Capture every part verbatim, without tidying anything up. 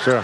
是。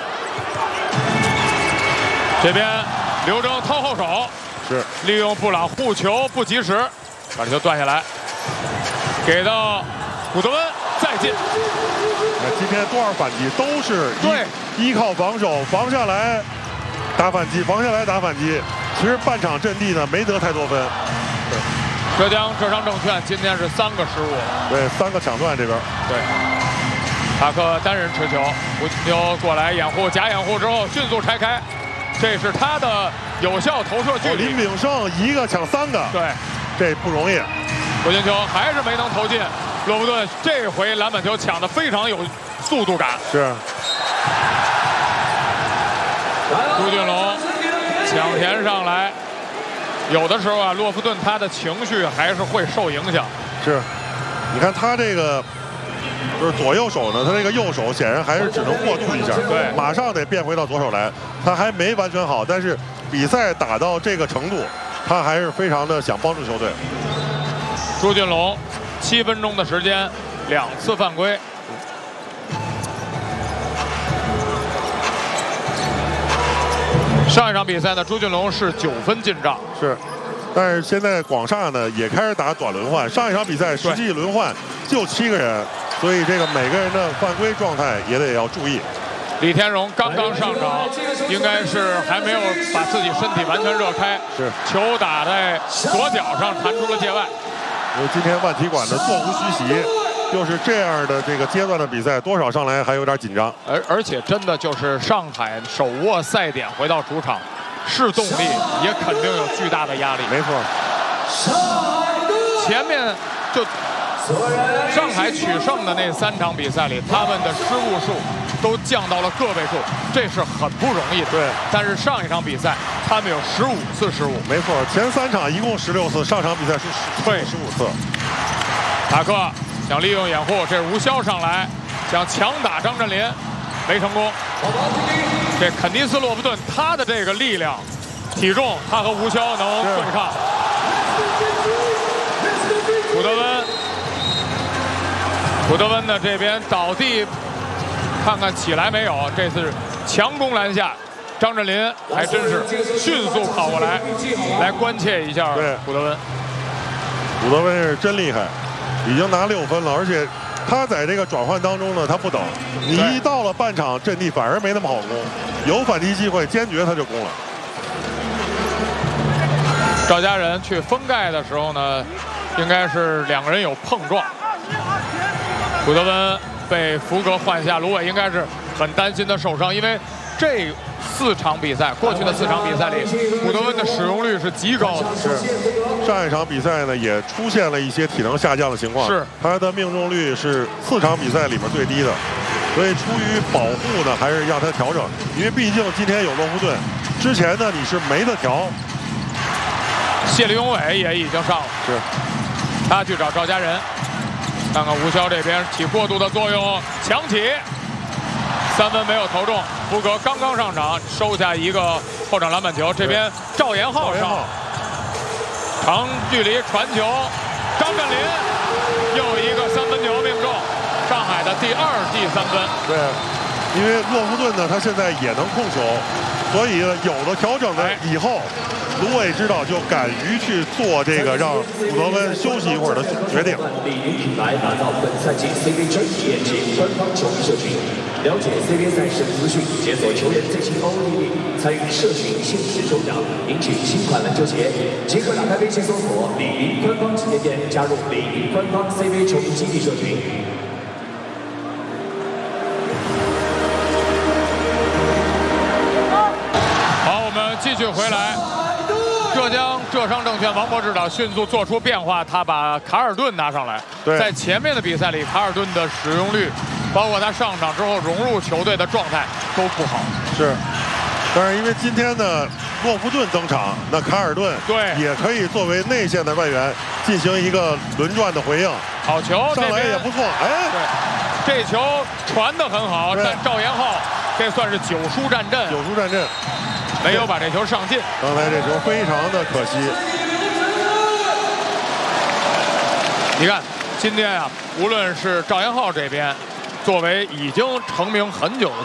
这边刘铮掏后手， 是利用布朗护球不及时，把这球断下来，给到古德温再进。 那今天多少反击都是对依靠防守，防下来打反击，防下来打反击。其实半场阵地呢没得太多分。 浙江浙商证券今天是三个失误， 对，三个抢断这边。 对，塔克单人持球，吴金秋过来掩护，假掩护之后迅速拆开，这是他的有效投射距离。 林炳胜一个抢三个， 对， 这不容易。 吴金秋还是没能投进，洛夫顿这回篮板球抢得非常有速度感。 是。 朱俊龙抢田上来。有的时候啊，洛夫顿他的情绪还是会受影响。 是，你看他这个就是左右手呢，他这个右手显然还是只能过渡一下， 对， 马上得变回到左手来，他还没完全好。但是比赛打到这个程度，他还是非常的想帮助球队。 朱俊龙七分钟的时间，两次犯规。上一场比赛呢，朱俊龙是九分进账， 是，但是现在广厦呢也开始打短轮换，上一场比赛实际轮换就七个人，所以这个每个人的犯规状态也得要注意。 李天荣刚刚上场，应该是还没有把自己身体完全热开， 是球打在左脚上弹出了界外。 因为今天万体馆的座无虚席。又是这样的这个阶段的比赛，多少上来还有点紧张， 而而且真的就是上海手握赛点回到主场，是动力也肯定有巨大的压力。 没错， 前面就上海取胜的那三场比赛里，他们的失误数都降到了个位数，这是很不容易的。 对， 但是上一场比赛他们有十五次失误， 没错，前三场一共十六次，上场比赛是对十五次。 塔克想利用掩护，这是吴潇上来想强打张镇麟，没成功。这肯尼斯·洛夫顿他的这个力量、体重，他和吴潇能对抗。古德温，古德温呢这边倒地，看看起来没有，这次强攻篮下，张镇麟还真是迅速跑过来，来关切一下古德温。 古德温是真厉害。已经拿六分了，而且他在这个转换当中呢，他不等。你一到了半场阵地，反而没那么好攻，有反击机会，坚决他就攻了。 赵家人去封盖的时候呢，应该是两个人有碰撞。古德温被福格换下，卢伟应该是很担心他受伤，因为这四场比赛，过去的四场比赛里，古德温的使用率是极高的。 是，上一场比赛呢也出现了一些体能下降的情况， 是他的命中率是四场比赛里面最低的，所以出于保护呢，还是让他调整，因为毕竟今天有洛夫顿，之前呢你是没得调。 谢立永伟也已经上了， 是， 他去找赵家人，看看吴潇这边起过渡的作用，强起。三分没有投中，福格刚刚上场，收下一个后场篮板球。这边赵延浩上，长距离传球，张镇麟又一个三分球命中，上海的第二记三分。 对，因为洛夫顿呢，他现在也能控球，所以有了调整的以后，卢伟指导就敢于去做这个让古德温休息一会儿的决定。 李宁品牌打造本赛季 C B A 专题链接官方球迷社群，了解 C B A 赛事资讯，解锁球员最新 O T D， 参与社群限时抽奖，赢取新款篮球鞋。即刻打开微信搜索李宁官方旗舰店，加入李宁官方 C B A 球迷基地社群。 好，我们继续回来。浙江浙商证券王博指导迅速做出变化，他把卡尔顿拿上来。在前面的比赛里，卡尔顿的使用率，包括他上场之后融入球队的状态都不好。 是，但是因为今天呢，洛夫顿登场，那卡尔顿对也可以作为内线的外援进行一个轮转的回应。 好球， 上来也不错。哎， 对，这球传得很好，但赵延浩这算是九输战阵。 九输战阵。 没有把这球上进， 刚才这球非常的可惜。 你看，今天啊，无论是赵延浩这边，作为已经成名很久的